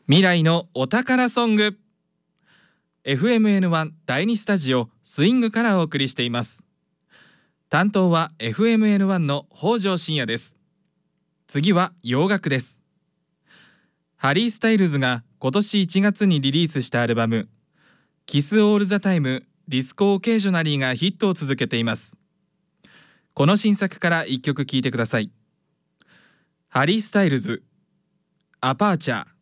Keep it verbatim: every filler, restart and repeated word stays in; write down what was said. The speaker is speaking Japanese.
未来のお宝ソング エフエムエヌワン だいにスタジオスイングからお送りしています。担当は エフエムエヌワン の北条信也です。次は洋楽です。ハリー・スタイルズが今年いちがつにリリースしたアルバムキス・オール・ザ・タイム・ディスコ・オケージョナリーがヒットを続けています。この新作からいっきょく聴いてください。ハリー・スタイルズアパーチャー。